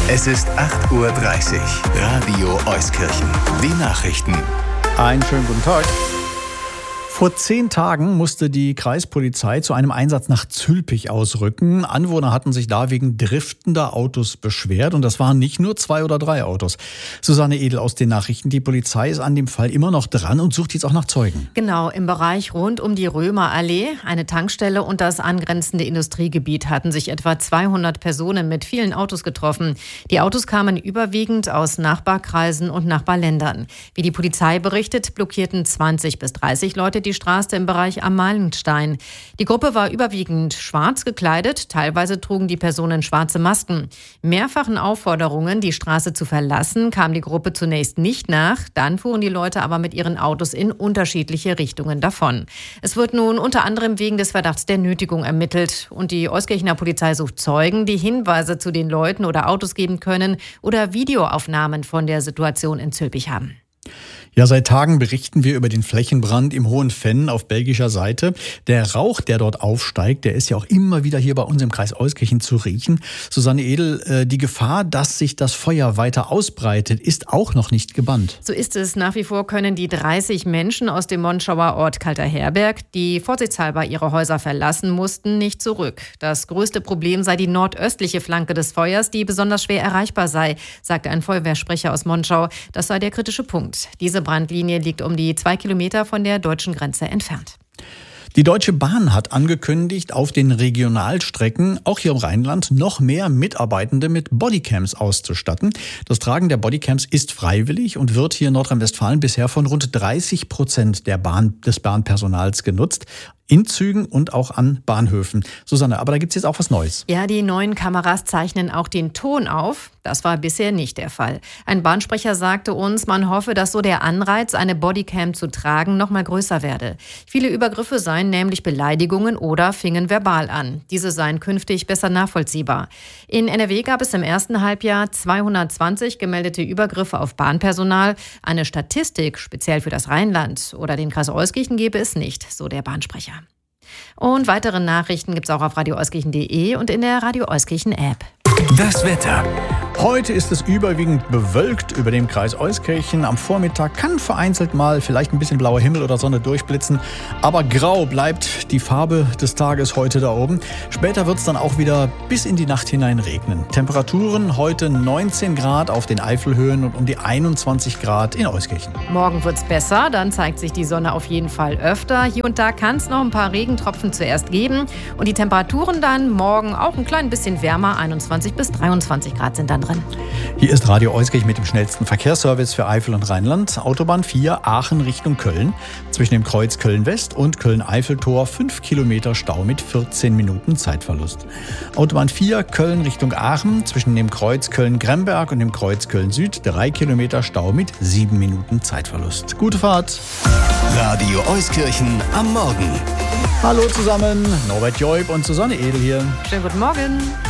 Es ist 8:30 Uhr. Radio Euskirchen. Die Nachrichten. Einen schönen guten Tag. Vor 10 Tagen musste die Kreispolizei zu einem Einsatz nach Zülpich ausrücken. Anwohner hatten sich da wegen driftender Autos beschwert. Und das waren nicht nur 2 oder 3 Autos. Susanne Edel aus den Nachrichten. Die Polizei ist an dem Fall immer noch dran und sucht jetzt auch nach Zeugen. Genau, im Bereich rund um die Römerallee, eine Tankstelle und das angrenzende Industriegebiet hatten sich etwa 200 Personen mit vielen Autos getroffen. Die Autos kamen überwiegend aus Nachbarkreisen und Nachbarländern. Wie die Polizei berichtet, blockierten 20 bis 30 Leute die Straße im Bereich am Meilenstein. Die Gruppe war überwiegend schwarz gekleidet, teilweise trugen die Personen schwarze Masken. Mehrfachen Aufforderungen, die Straße zu verlassen, kam die Gruppe zunächst nicht nach, dann fuhren die Leute aber mit ihren Autos in unterschiedliche Richtungen davon. Es wird nun unter anderem wegen des Verdachts der Nötigung ermittelt und die Euskirchener Polizei sucht Zeugen, die Hinweise zu den Leuten oder Autos geben können oder Videoaufnahmen von der Situation in Zülpich haben. Ja, seit Tagen berichten wir über den Flächenbrand im Hohen Venn auf belgischer Seite. Der Rauch, der dort aufsteigt, der ist ja auch immer wieder hier bei uns im Kreis Euskirchen zu riechen. Susanne Edel, die Gefahr, dass sich das Feuer weiter ausbreitet, ist auch noch nicht gebannt. So ist es. Nach wie vor können die 30 Menschen aus dem Monschauer Ort Kalterherberg, die vorsichtshalber ihre Häuser verlassen mussten, nicht zurück. Das größte Problem sei die nordöstliche Flanke des Feuers, die besonders schwer erreichbar sei, sagte ein Feuerwehrsprecher aus Monschau. Das sei der kritische Punkt. Diese Brandlinie liegt um die 2 Kilometer von der deutschen Grenze entfernt. Die Deutsche Bahn hat angekündigt, auf den Regionalstrecken, auch hier im Rheinland, noch mehr Mitarbeitende mit Bodycams auszustatten. Das Tragen der Bodycams ist freiwillig und wird hier in Nordrhein-Westfalen bisher von rund 30% des Bahnpersonals genutzt. In Zügen und auch an Bahnhöfen. Susanne, aber da gibt es jetzt auch was Neues. Ja, die neuen Kameras zeichnen auch den Ton auf. Das war bisher nicht der Fall. Ein Bahnsprecher sagte uns, man hoffe, dass so der Anreiz, eine Bodycam zu tragen, noch mal größer werde. Viele Übergriffe seien nämlich Beleidigungen oder fingen verbal an. Diese seien künftig besser nachvollziehbar. In NRW gab es im ersten Halbjahr 220 gemeldete Übergriffe auf Bahnpersonal. Eine Statistik speziell für das Rheinland oder den Kreis Euskirchen gebe es nicht, so der Bahnsprecher. Und weitere Nachrichten gibt es auch auf radioeuskirchen.de und in der Radio Euskirchen App. Das Wetter. Heute ist es überwiegend bewölkt über dem Kreis Euskirchen. Am Vormittag kann vereinzelt mal vielleicht ein bisschen blauer Himmel oder Sonne durchblitzen. Aber grau bleibt die Farbe des Tages heute da oben. Später wird es dann auch wieder bis in die Nacht hinein regnen. Temperaturen heute 19 Grad auf den Eifelhöhen und um die 21 Grad in Euskirchen. Morgen wird es besser, dann zeigt sich die Sonne auf jeden Fall öfter. Hier und da kann es noch ein paar Regentropfen zuerst geben. Und die Temperaturen dann morgen auch ein klein bisschen wärmer, 21 bis 23 Grad sind dann drin. Hier ist Radio Euskirchen mit dem schnellsten Verkehrsservice für Eifel und Rheinland. Autobahn 4 Aachen Richtung Köln. Zwischen dem Kreuz Köln-West und Köln-Eifel-Tor 5 Kilometer Stau mit 14 Minuten Zeitverlust. Autobahn 4 Köln Richtung Aachen. Zwischen dem Kreuz Köln-Gremberg und dem Kreuz Köln-Süd 3 Kilometer Stau mit 7 Minuten Zeitverlust. Gute Fahrt! Radio Euskirchen am Morgen. Hallo zusammen, Norbert Joib und Susanne Edel hier. Schönen guten Morgen.